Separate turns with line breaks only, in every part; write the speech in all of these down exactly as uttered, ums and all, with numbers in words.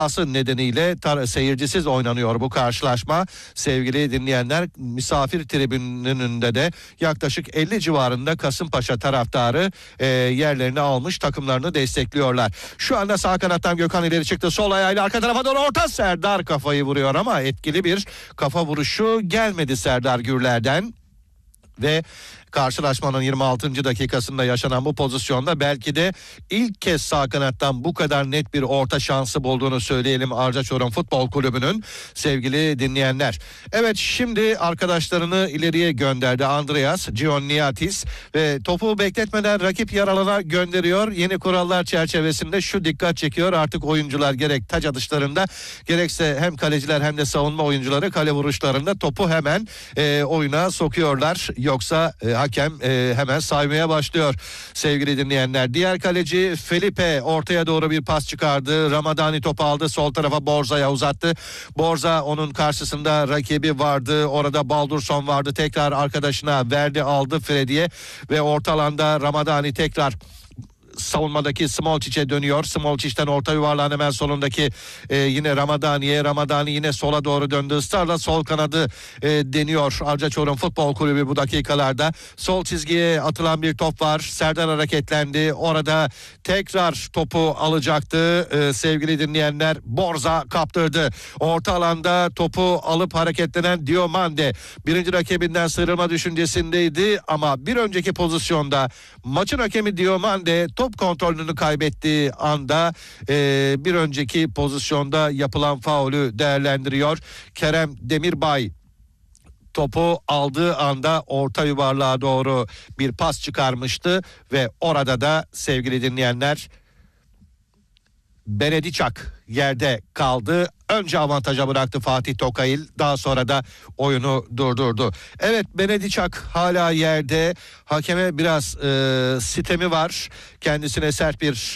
nedeniyle tar- seyircisiz oynanıyor bu karşılaşma. Sevgili dinleyenler, misafir tribününün önünde de yaklaşık elli civarında Kasımpaşa taraftarı e, yerlerini almış, takımlarını destekliyorlar. Şu anda sağ kanattan Gökhan ileri çıktı. Sol ayağıyla arka tarafa doğru orta, Serdar kafayı vuruyor ama etkili bir kafa vuruşu gelmedi Serdar Gürler'den. Ve karşılaşmanın yirmi altıncı dakikasında yaşanan bu pozisyonda belki de ilk kez sağ kanattan bu kadar net bir orta şansı bulduğunu söyleyelim Arca Çorum Futbol Kulübü'nün, sevgili dinleyenler. Evet, şimdi arkadaşlarını ileriye gönderdi Andreas Gianniatis ve topu bekletmeden rakip yer alana gönderiyor. Yeni kurallar çerçevesinde şu dikkat çekiyor: artık oyuncular gerek taç atışlarında gerekse hem kaleciler hem de savunma oyuncuları kale vuruşlarında topu hemen e, oyuna sokuyorlar. Yoksa e, hakem e, hemen saymaya başlıyor sevgili dinleyenler. Diğer kaleci Felipe ortaya doğru bir pas çıkardı. Ramadani topu aldı, sol tarafa Borza'ya uzattı. Borza, onun karşısında rakibi vardı. Orada Baldurson vardı. Tekrar arkadaşına verdi, aldı Freddy'ye ve orta alanda Ramadani tekrar savunmadaki Smolčić'e dönüyor. Smolčić'ten orta yuvarlağın hemen solundaki e, yine Ramadani'ye. Ramadani yine sola doğru döndü. Israrla sol kanadı e, deniyor Arca Çorum Futbol Kulübü bu dakikalarda. Sol çizgiye atılan bir top var. Serdar hareketlendi. Orada tekrar topu alacaktı. E, sevgili dinleyenler, Borza kaptırdı. Orta alanda topu alıp hareketlenen Diomande birinci rakibinden sıyrılma düşüncesindeydi ama bir önceki pozisyonda maçın hakemi Diomande top kontrolünü kaybettiği anda e, bir önceki pozisyonda yapılan faulü değerlendiriyor. Kerem Demirbay topu aldığı anda orta yuvarlığa doğru bir pas çıkarmıştı ve orada da sevgili dinleyenler Benediçak yerde kaldı. Önce avantaja bıraktı Fatih Tokayıl, daha sonra da oyunu durdurdu. Evet, Benediçak hala yerde. Hakeme biraz e, sitemi var. Kendisine sert bir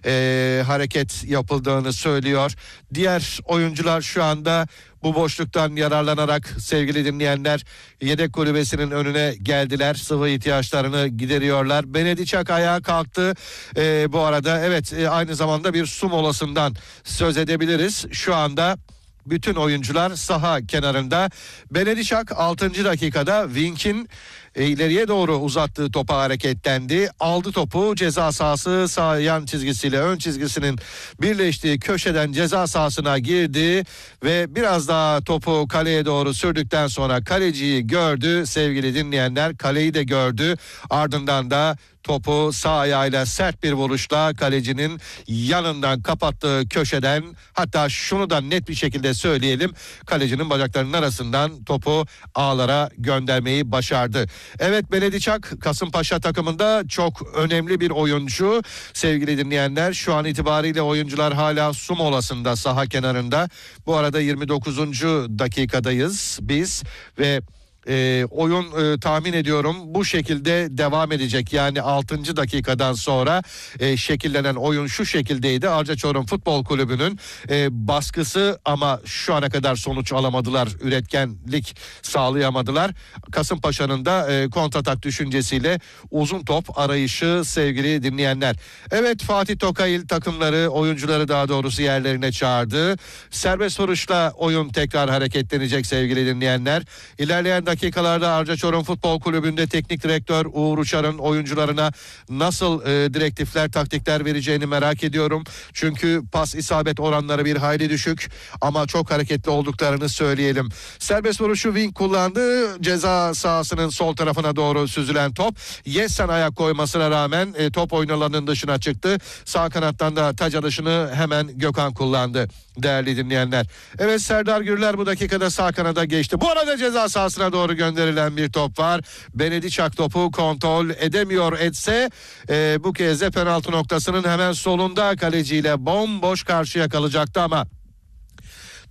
e, hareket yapıldığını söylüyor. Diğer oyuncular şu anda bu boşluktan yararlanarak sevgili dinleyenler yedek kulübesinin önüne geldiler. Sıvı ihtiyaçlarını gideriyorlar. Benediçak ayağa kalktı. E, bu arada evet e, aynı zamanda bir su molasından söz edebiliriz. Şu anda bütün oyuncular saha kenarında. Benediçak altıncı dakikada Wink'in e, ileriye doğru uzattığı topa hareketlendi. Aldı topu, ceza sahası sağ yan çizgisiyle ön çizgisinin birleştiği köşeden ceza sahasına girdi ve biraz daha topu kaleye doğru sürdükten sonra kaleciyi gördü sevgili dinleyenler. Kaleyi de gördü. Ardından da topu sağ ayağıyla sert bir vuruşla kalecinin yanından kapattığı köşeden, hatta şunu da net bir şekilde söyleyelim, kalecinin bacaklarının arasından topu ağlara göndermeyi başardı. Evet, Benediçak Kasımpaşa takımında çok önemli bir oyuncu sevgili dinleyenler. Şu an itibariyle oyuncular hala su molasında saha kenarında. Bu arada yirmi dokuzuncu dakikadayız biz ve E, oyun e, tahmin ediyorum bu şekilde devam edecek. Yani altıncı dakikadan sonra e, şekillenen oyun şu şekildeydi. Arca Çorum Futbol Kulübü'nün e, baskısı ama şu ana kadar sonuç alamadılar. Üretkenlik sağlayamadılar. Kasımpaşa'nın da e, kontratak düşüncesiyle uzun top arayışı sevgili dinleyenler. Evet, Fatih Tokayıl takımları, oyuncuları daha doğrusu yerlerine çağırdı. Serbest vuruşla oyun tekrar hareketlenecek sevgili dinleyenler. İlerleyen dakikalarda Arca Çorum Futbol Kulübü'nde teknik direktör Uğur Uçar'ın oyuncularına nasıl e, direktifler, taktikler vereceğini merak ediyorum. Çünkü pas isabet oranları bir hayli düşük ama çok hareketli olduklarını söyleyelim. Serbest vuruşu Wink kullandı. Ceza sahasının sol tarafına doğru süzülen top. Yesen ayak koymasına rağmen e, top oyun alanının dışına çıktı. Sağ kanattan da taç alışını hemen Gökhan kullandı değerli dinleyenler. Evet, Serdar Gürler bu dakikada sağ kanada geçti. Bu arada ceza sahasına doğru gönderilen bir top var. Benediçak topu kontrol edemiyor etse e, bu kez de penaltı noktasının hemen solunda kaleciyle bomboş karşıya kalacaktı ama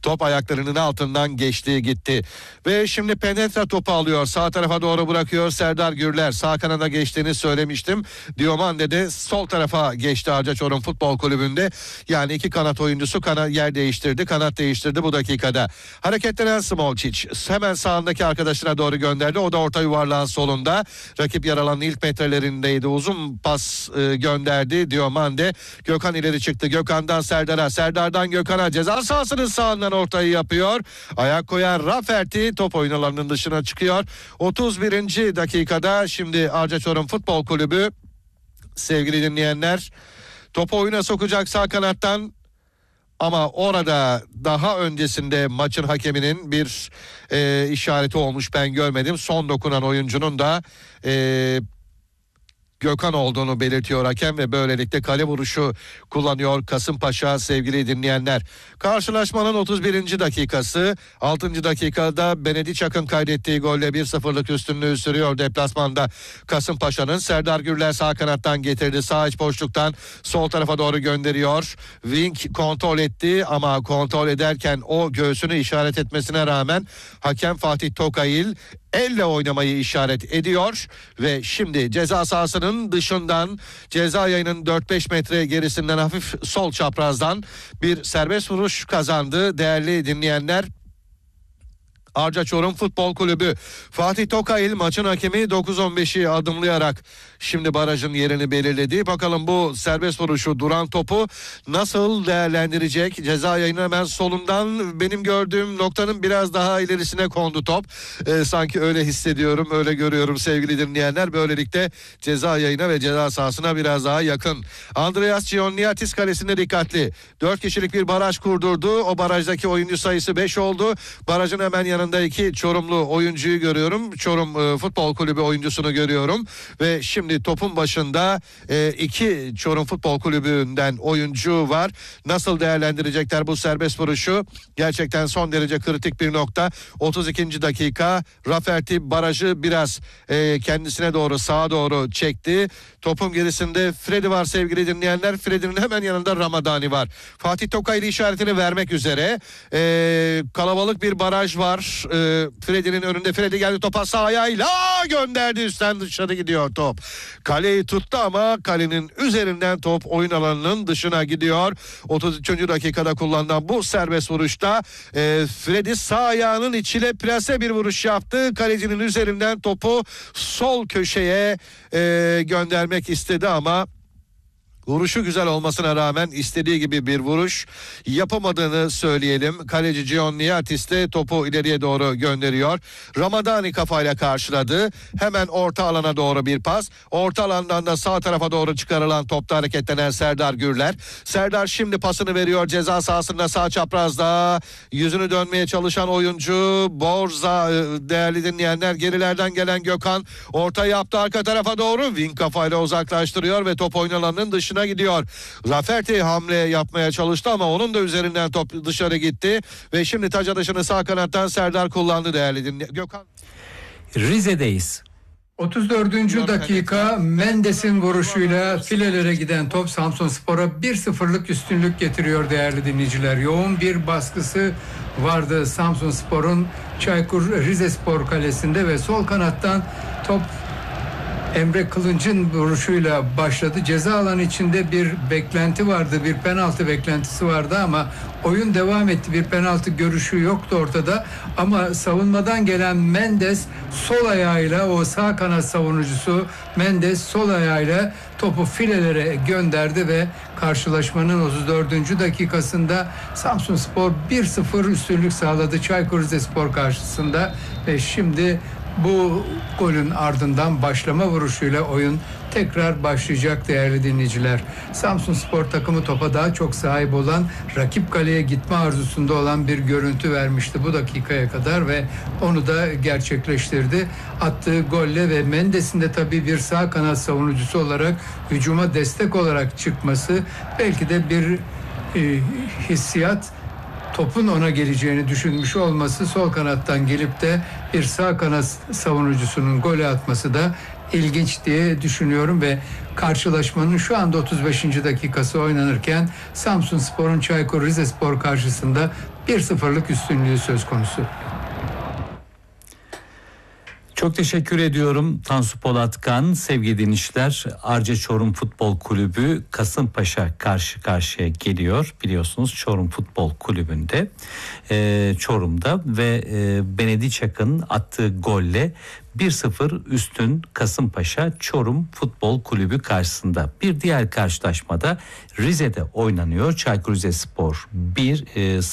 Top ayaklarının altından geçti gitti. Ve şimdi penetra topu alıyor. Sağ tarafa doğru bırakıyor Serdar Gürler. Sağ kanada geçtiğini söylemiştim. Diomande de sol tarafa geçti Arca Çorum Futbol Kulübü'nde. Yani iki kanat oyuncusu kana yer değiştirdi. Kanat değiştirdi bu dakikada. Hareketlenen Smolcic hemen sağındaki arkadaşına doğru gönderdi. O da orta yuvarlağın solunda. Rakip yer alanın ilk metrelerindeydi. Uzun pas e, gönderdi Diomande. Gökhan ileri çıktı. Gökhan'dan Serdar'a. Serdar'dan Gökhan'a. Ceza sahasının sağından ortayı yapıyor. Ayak koyan Rafferty top oyun alanının dışına çıkıyor. otuz birinci dakikada şimdi Arca Çorum Futbol Kulübü sevgili dinleyenler topu oyuna sokacak sağ kanattan. Ama orada daha öncesinde maçın hakeminin bir e, işareti olmuş, ben görmedim. Son dokunan oyuncunun da e, Gökhan olduğunu belirtiyor hakem ve böylelikle kale vuruşu kullanıyor Kasımpaşa sevgili dinleyenler. Karşılaşmanın otuz birinci dakikası, altıncı dakikada Benediçak'ın kaydettiği golle bir sıfırlık üstünlüğü sürüyor deplasmanda Kasımpaşa'nın. Serdar Gürler sağ kanattan getirdi, sağ iç boşluktan sol tarafa doğru gönderiyor. Wing kontrol etti ama kontrol ederken o göğsünü işaret etmesine rağmen hakem Fatih Tokayil elle oynamayı işaret ediyor ve şimdi ceza sahasının dışından, ceza yayının dört beş metre gerisinden hafif sol çaprazdan bir serbest vuruş kazandı değerli dinleyenler. Arca Çorum Futbol Kulübü. Fatih Tokayil maçın hakemi dokuz on beşi adımlayarak şimdi barajın yerini belirledi. Bakalım bu serbest vuruşu, duran topu nasıl değerlendirecek? Ceza yayının hemen solundan benim gördüğüm noktanın biraz daha ilerisine kondu top. Ee, sanki öyle hissediyorum, öyle görüyorum sevgili dinleyenler. Böylelikle ceza yayına ve ceza sahasına biraz daha yakın. Andreas Gianniatis kalesinde dikkatli. dört kişilik bir baraj kurdurdu. O barajdaki oyuncu sayısı beş oldu. Barajın hemen yanında iki Çorumlu oyuncuyu görüyorum. Çorum e, Futbol Kulübü oyuncusunu görüyorum. Ve şimdi topun başında e, iki Çorum Futbol Kulübü'nden oyuncu var. Nasıl değerlendirecekler bu serbest vuruşu? Gerçekten son derece kritik bir nokta. otuz ikinci dakika Rafferty barajı biraz e, kendisine doğru, sağa doğru çekti. Topun gerisinde Freddy var sevgili dinleyenler. Freddy'nin hemen yanında Ramadani var. Fatih Tokayil işaretini vermek üzere. E, kalabalık bir baraj var. E, Freddy'nin önünde. Freddy geldi, topa sağ ayağıyla gönderdi, üstten dışarı gidiyor top. Kaleyi tuttu ama kalenin üzerinden top oyun alanının dışına gidiyor. otuz üçüncü dakikada kullanılan bu serbest vuruşta e, Freddy sağ ayağının içine plase bir vuruş yaptı. Kalecinin üzerinden topu sol köşeye e, göndermek istedi ama vuruşu güzel olmasına rağmen istediği gibi bir vuruş yapamadığını söyleyelim. Kaleci Gianniatis de topu ileriye doğru gönderiyor. Ramadani kafayla karşıladı. Hemen orta alana doğru bir pas. Orta alandan da sağ tarafa doğru çıkarılan topta hareketlenen Serdar Gürler. Serdar şimdi pasını veriyor ceza sahasında sağ çaprazda. Yüzünü dönmeye çalışan oyuncu Borza, değerli dinleyenler, gerilerden gelen Gökhan orta yaptı arka tarafa doğru. Wing kafayla uzaklaştırıyor ve top oyun alanının dışına gidiyor. Rafferty hamle yapmaya çalıştı ama onun da üzerinden top dışarı gitti ve şimdi taç atışını sağ kanattan Serdar kullandı değerli dinleyenler. Gökhan.
Rize'deyiz.
otuz dördüncü dakika Mendes'in vuruşuyla filelere giden top Samsunspor'a bir sıfırlık üstünlük getiriyor değerli dinleyiciler. Yoğun bir baskısı vardı Samsunspor'un Çaykur Rizespor kalesinde ve sol kanattan top Emre Kılınç'ın vuruşuyla başladı. Ceza alanı içinde bir beklenti vardı, bir penaltı beklentisi vardı ama oyun devam etti. Bir penaltı görüşü yoktu ortada ama savunmadan gelen Mendes sol ayağıyla, o sağ kanat savunucusu Mendes sol ayağıyla topu filelere gönderdi ve karşılaşmanın otuz dördüncü dakikasında Samsunspor bir sıfır üstünlük sağladı Çaykur Rizespor karşısında ve şimdi bu golün ardından başlama vuruşuyla oyun tekrar başlayacak değerli dinleyiciler. Samsunspor takımı topa daha çok sahip olan, rakip kaleye gitme arzusunda olan bir görüntü vermişti bu dakikaya kadar ve onu da gerçekleştirdi. Attığı golle ve Mendes'in de tabii bir sağ kanat savunucusu olarak hücuma destek olarak çıkması belki de bir e, hissiyat, topun ona geleceğini düşünmüş olması, sol kanattan gelip de bir sağ kanat savunucusunun golü atması da ilginç diye düşünüyorum ve karşılaşmanın şu anda otuz beşinci dakikası oynanırken Samsunspor'un Çaykur Rizespor karşısında bir sıfırlık üstünlüğü söz konusu.
Çok teşekkür ediyorum Tansu Polatkan. Sevgili dinleyiciler, Arca Çorum Futbol Kulübü Kasımpaşa karşı karşıya geliyor. Biliyorsunuz Çorum Futbol Kulübü'nde e, Çorum'da ve e, Benediçak'ın attığı golle bir sıfır üstün Kasımpaşa Çorum Futbol Kulübü karşısında. Bir diğer karşılaşmada Rize'de oynanıyor. Çaykur Rizespor bir